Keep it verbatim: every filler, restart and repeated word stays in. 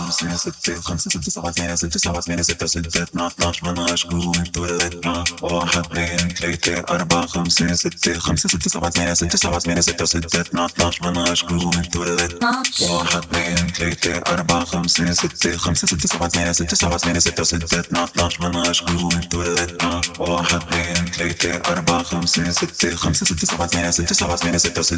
خمسة ستة خمسة ستة سبعة ثمانية ستة سبعة ثمانية ستة ستة اثنا عشر ثمانية قول تولدنا واحد اثنين ثلاثة أربعة خمسة ستة خمسة ستة سبعة ثمانية ستة سبعة ثمانية ستة ستة اثنا عشر ثمانية قول تولدنا واحد اثنين ثلاثة أربعة خمسة ستة خمسة ستة سبعة ثمانية ستة سبعة ثمانية ستة ستة اثنا عشر ثمانية قول تولدنا واحد اثنين ثلاثة أربعة خمسة ستة خمسة ستة سبعة ثمانية ستة سبعة ثمانية ستة ستة